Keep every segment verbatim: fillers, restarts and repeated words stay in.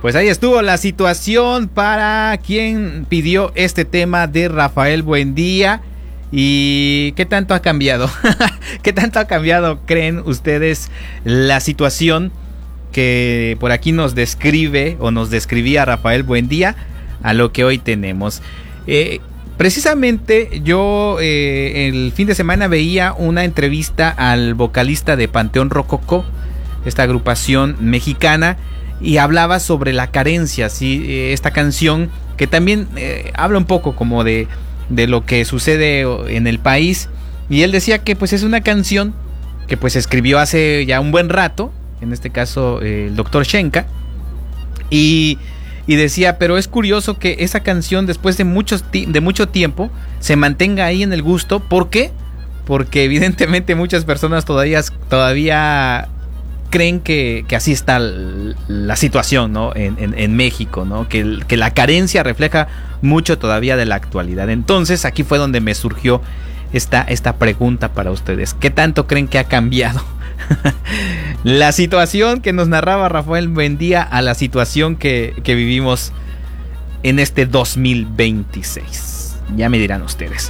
Pues ahí estuvo la situación para quien pidió este tema de Rafael Buendía. ¿Y qué tanto ha cambiado? ¿Qué tanto ha cambiado, creen ustedes, la situación que por aquí nos describe o nos describía Rafael Buendía a lo que hoy tenemos? Eh, precisamente yo eh, el fin de semana veía una entrevista al vocalista de Panteón Rococó, esta agrupación mexicana, y hablaba sobre la carencia, ¿sí? Esta canción que también eh, habla un poco como de, de lo que sucede en el país, y él decía que pues es una canción que pues escribió hace ya un buen rato, en este caso eh, el doctor Shenka, y, y decía, pero es curioso que esa canción después de, muchos de mucho tiempo se mantenga ahí en el gusto. ¿Por qué? Porque evidentemente muchas personas todavía, todavía creen que, que así está la situación, ¿no? en, en, en México, ¿no? Que, que la carencia refleja mucho todavía de la actualidad. Entonces aquí fue donde me surgió esta, esta pregunta para ustedes. ¿Qué tanto creen que ha cambiado la situación que nos narraba Rafael Buendía a la situación que, que vivimos en este dos mil veintiséis? Ya me dirán ustedes.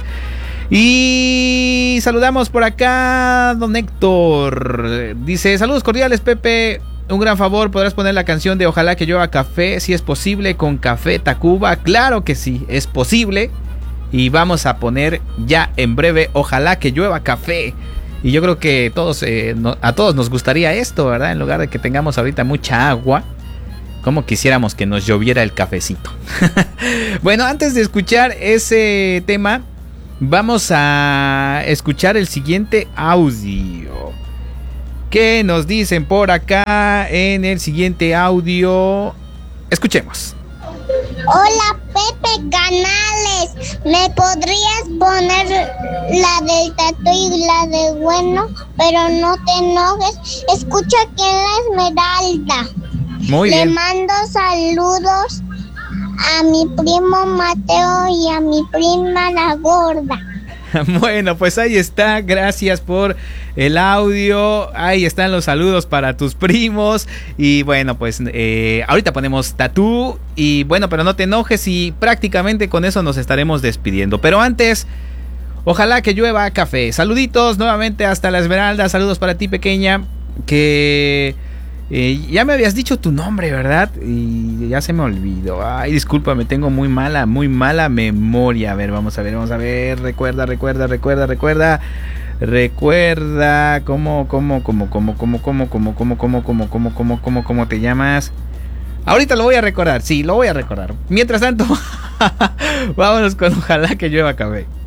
Y saludamos por acá don Héctor. Dice, saludos cordiales, Pepe. Un gran favor, ¿podrás poner la canción de Ojalá que llueva café? Si es posible, con Café Tacuba. Claro que sí, es posible. Y vamos a poner ya en breve Ojalá que llueva café. Y yo creo que todos, eh, no, a todos nos gustaría esto, ¿verdad? En lugar de que tengamos ahorita mucha agua, como quisiéramos que nos lloviera el cafecito. Bueno, antes de escuchar ese tema, vamos a escuchar el siguiente audio. ¿Qué nos dicen por acá en el siguiente audio? Escuchemos. Hola, Pepe Canales. ¿Me podrías poner la del Tatu y la de Bueno? Pero no te enojes. Escucha aquí en la Esmeralda. Muy Le bien. Le mando saludos a mi primo Mateo y a mi prima la gorda. Bueno, pues ahí está, gracias por el audio, ahí están los saludos para tus primos, y bueno, pues eh, ahorita ponemos Tatú, y bueno, pero no te enojes, y prácticamente con eso nos estaremos despidiendo, pero antes, ojalá que llueva café. Saluditos nuevamente hasta la Esmeralda, saludos para ti, pequeña, que eh, ya me habías dicho tu nombre, ¿verdad? Y ya se me olvidó. Ay, discúlpame, tengo muy mala, muy mala memoria. A ver, vamos a ver, vamos a ver. Recuerda, recuerda, recuerda, recuerda. Recuerda. ¿Cómo, cómo, cómo, cómo, cómo, cómo, cómo, cómo, cómo, cómo, cómo, cómo, cómo, cómo te llamas? Ahorita lo voy a recordar, sí, lo voy a recordar. Mientras tanto, vámonos con Ojalá que llueva café.